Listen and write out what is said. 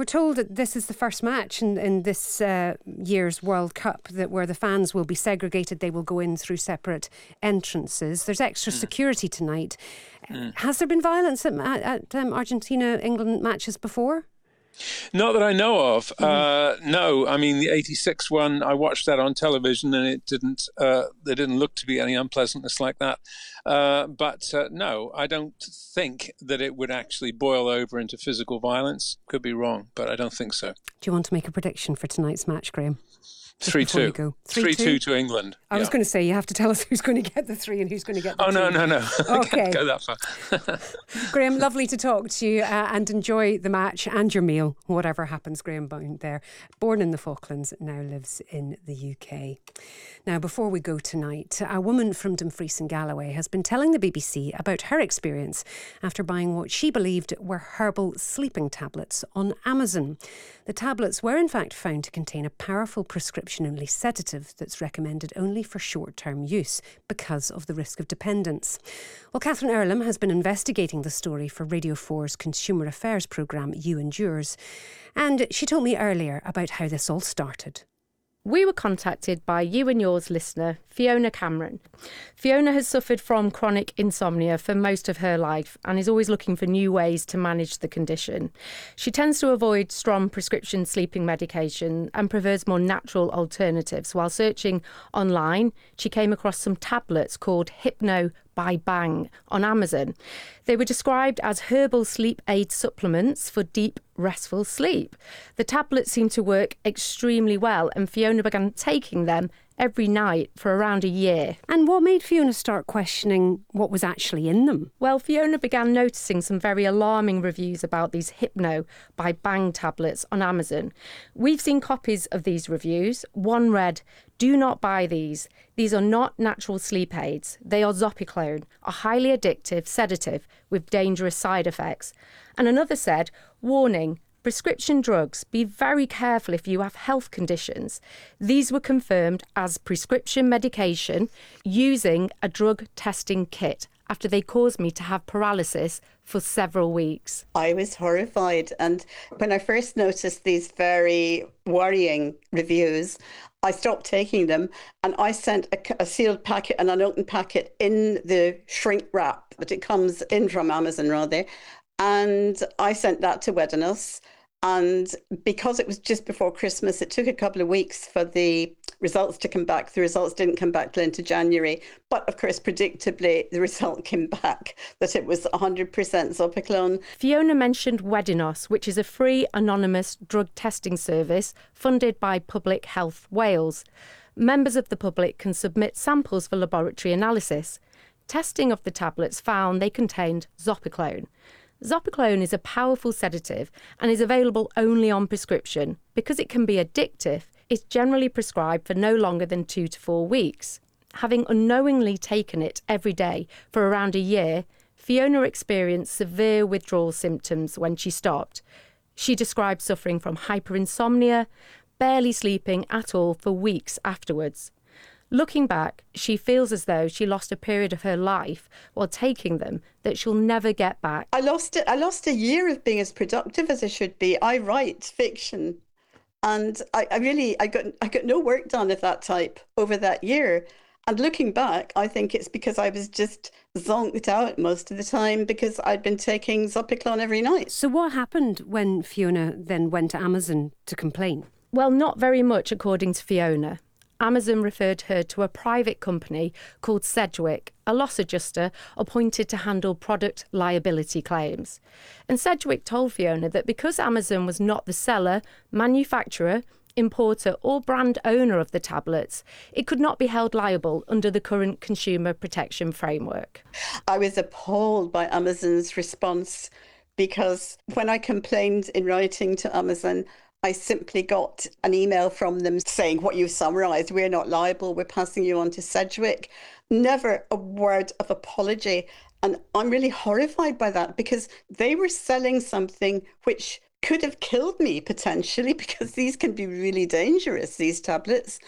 we're told that this is the first match in this year's World Cup where the fans will be segregated. They will go in through separate entrances. There's extra security tonight. Has there been violence at Argentina-England matches before? Not that I know of. No, I mean the '86 one. I watched that on television, and it didn't. There didn't look to be any unpleasantness like that. But no, I don't think that it would actually boil over into physical violence. Could be wrong, but I don't think so. Do you want to make a prediction for tonight's match, Graham? 3-2. 3-2 to England. I was going to say, you have to tell us who's going to get the 3 and who's going to get the 2. No. Okay. I can't go that far. Graham, lovely to talk to you and enjoy the match and your meal, whatever happens. Graham Bound there, born in the Falklands, now lives in the UK. Now, before we go tonight, a woman from Dumfries and Galloway has been telling the BBC about her experience after buying what she believed were herbal sleeping tablets on Amazon. The tablets were in fact found to contain a powerful prescription-only sedative that's recommended only for short-term use because of the risk of dependence. Well, Catherine Earlham has been investigating the story for Radio 4's Consumer Affairs programme, You and Yours, and she told me earlier about how this all started. We were contacted by You and Yours listener, Fiona Cameron. Fiona has suffered from chronic insomnia for most of her life and is always looking for new ways to manage the condition. She tends to avoid strong prescription sleeping medication and prefers more natural alternatives. While searching online, she came across some tablets called Hypno by Bang on Amazon. They were described as herbal sleep aid supplements for deep, restful sleep. The tablets seemed to work extremely well, and Fiona began taking them every night for around a year. And what made Fiona start questioning what was actually in them? Well, Fiona began noticing some very alarming reviews about these Hypno by Bang tablets on Amazon. We've seen copies of these reviews. One read, "Do not buy these. These are not natural sleep aids. They are Zopiclone, a highly addictive sedative with dangerous side effects." And another said, "Warning, prescription drugs, be very careful if you have health conditions. These were confirmed as prescription medication using a drug testing kit after they caused me to have paralysis for several weeks." I was horrified. And when I first noticed these very worrying reviews, I stopped taking them, and I sent a sealed packet, an unopened packet in the shrink wrap that it comes in from Amazon, rather. And I sent that to Weddenos. And because it was just before Christmas, it took a couple of weeks for the results to come back. The results didn't come back till into January. But of course, predictably, the result came back that it was 100% Zopiclone. Fiona mentioned Weddenos, which is a free anonymous drug testing service funded by Public Health Wales. Members of the public can submit samples for laboratory analysis. Testing of the tablets found they contained Zopiclone. Zopiclone is a powerful sedative and is available only on prescription. Because it can be addictive, it's generally prescribed for no longer than 2 to 4 weeks. Having unknowingly taken it every day for around a year, Fiona experienced severe withdrawal symptoms when she stopped. She described suffering from hyperinsomnia, barely sleeping at all for weeks afterwards. Looking back, she feels as though she lost a period of her life while taking them that she'll never get back. I lost it. I lost a year of being as productive as I should be. I write fiction, and I got no work done of that type over that year. And looking back, I think it's because I was just zonked out most of the time because I'd been taking Zopiclone every night. So what happened when Fiona then went to Amazon to complain? Well, not very much, according to Fiona. Amazon referred her to a private company called Sedgwick, a loss adjuster appointed to handle product liability claims. And Sedgwick told Fiona that because Amazon was not the seller, manufacturer, importer or brand owner of the tablets, it could not be held liable under the current consumer protection framework. I was appalled by Amazon's response because when I complained in writing to Amazon, I simply got an email from them saying what you summarised, we're not liable, we're passing you on to Sedgwick. Never a word of apology. And I'm really horrified by that because they were selling something which could have killed me potentially because these can be really dangerous, these tablets.